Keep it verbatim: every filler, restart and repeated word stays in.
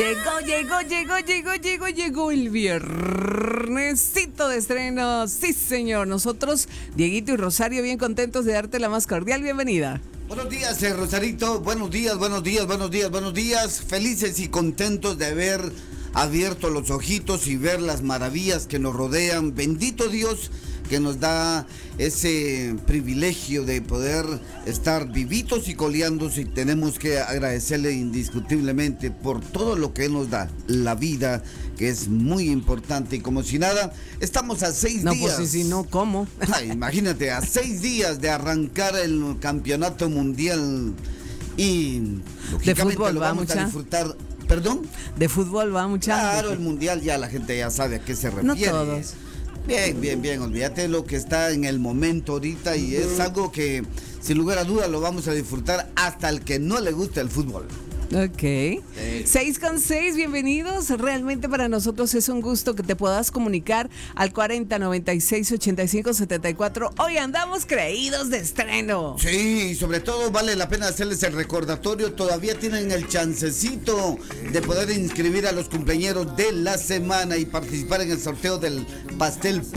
Llegó, llegó, llegó, llegó, llegó, llegó el viernesito de estreno. Sí, señor. Nosotros, Dieguito y Rosario, bien contentos de darte la más cordial bienvenida. Buenos días, eh, Rosarito. Buenos días, buenos días, buenos días, buenos días. Felices y contentos de haber abierto los ojitos y ver las maravillas que nos rodean. Bendito Dios que nos da ese privilegio de poder estar vivitos y coleándose, y tenemos que agradecerle indiscutiblemente por todo lo que Él nos da, la vida, que es muy importante. Y como si nada, estamos a seis no, días. No, pues si no, ¿cómo? Ay, imagínate, a seis días de arrancar el campeonato mundial y lógicamente de fútbol, lo va vamos mucha. a disfrutar. ¿Perdón? De fútbol va mucha. Claro, el mundial ya la gente ya sabe a qué se refiere. No todos. Bien, bien, bien, olvídate lo que está en el momento ahorita y es algo que sin lugar a dudas lo vamos a disfrutar hasta el que no le guste el fútbol. Ok. Sí. seis con seis, bienvenidos. Realmente para nosotros es un gusto que te puedas comunicar al cuarenta noventa y seis ochenta y cinco setenta y cuatro. Hoy andamos creídos de estreno. Sí, y sobre todo vale la pena hacerles el recordatorio. Todavía tienen el chancecito de poder inscribir a los cumpleañeros de la semana y participar en el sorteo del pastel